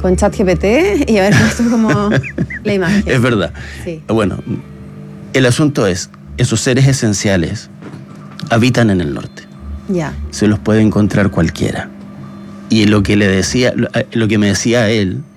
con ChatGPT y haber puesto como la imagen. Es verdad. Sí. Bueno, el asunto es, esos seres esenciales habitan en el norte. Se los puede encontrar cualquiera. Y lo que me decía él